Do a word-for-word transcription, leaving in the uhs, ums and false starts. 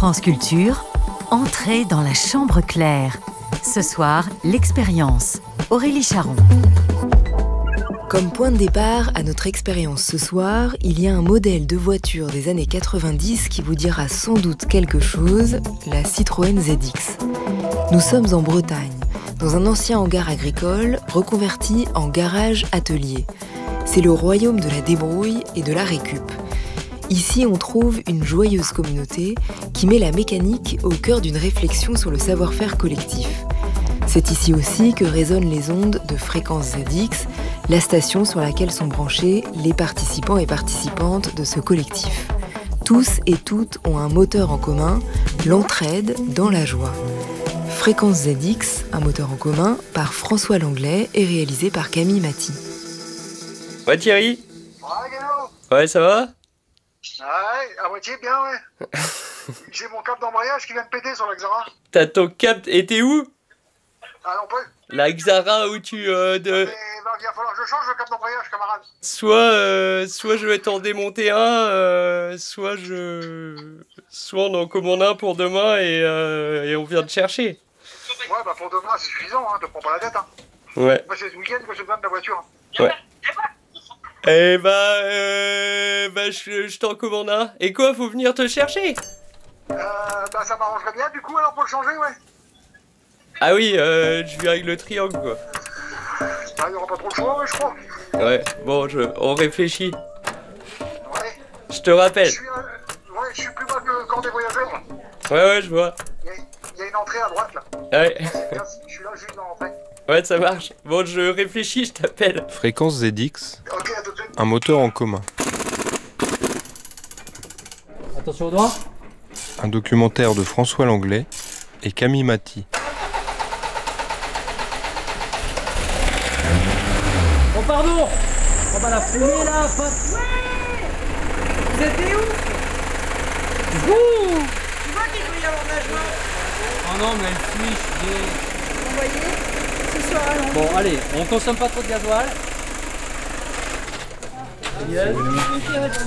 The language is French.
France Culture, entrez dans la chambre claire. Ce soir, l'expérience. Aurélie Charon. Comme point de départ à notre expérience ce soir, il y a un modèle de voiture des années quatre-vingt-dix qui vous dira sans doute quelque chose, la Citroën Z X. Nous sommes en Bretagne, dans un ancien hangar agricole reconverti en garage-atelier. C'est le royaume de la débrouille et de la récup. Ici, on trouve une joyeuse communauté qui met la mécanique au cœur d'une réflexion sur le savoir-faire collectif. C'est ici aussi que résonnent les ondes de Fréquence Z X, la station sur laquelle sont branchés les participants et participantes de ce collectif. Tous et toutes ont un moteur en commun, l'entraide dans la joie. Fréquence Z X, un moteur en commun, par François Langlais et réalisé par Camille Maty. Ouais Thierry. Ouais Guélo. Ouais, ça va? Ouais, à moitié bien ouais. J'ai mon câble d'embrayage qui vient de péter sur la Xara. T'as ton cap et t'es où? Ah non pas. La Xara où tu... Euh, de... Mais bah, il va falloir que je change le câble d'embrayage camarade. Soit, euh, soit je vais t'en démonter un, euh, soit je... Soit on en commande un pour demain et, euh, et on vient te chercher. Ouais bah pour demain c'est suffisant, hein, te prends pas la tête hein. Ouais. Moi c'est ce week-end que j'ai besoin de la voiture. Ouais. Eh bah, euh, bah je, je t'en commande un. Et quoi, faut venir te chercher? Euh, bah ça m'arrangerait bien du coup alors pour le changer ouais. Ah oui, euh, je viens avec le triangle quoi. Ah, il y aura pas trop le choix ouais, je crois. Ouais, bon, je, on réfléchit. Ouais. Je te rappelle. Je suis, euh, ouais, je suis plus bas que le corps des voyageurs là. Ouais, ouais, je vois. Il y, a, il y a une entrée à droite là. Ouais. C'est bien, je suis là juste dans l'entrée. Ouais, ça marche. Bon, je réfléchis, je t'appelle. Fréquence Z X, Ok, à tout de suite. un moteur en commun. Attention au doigt. Un documentaire de François Langlais et Camille Maty. Oh pardon. Oh bah la fumée là, pote. Vous étiez où? Ouh. Tu vois qu'il doit y avoir de la joie. Oh non mais elle fuit, je suis... Vous voyez? Ce soir à Londres. Bon allez, on consomme pas trop de gasoil.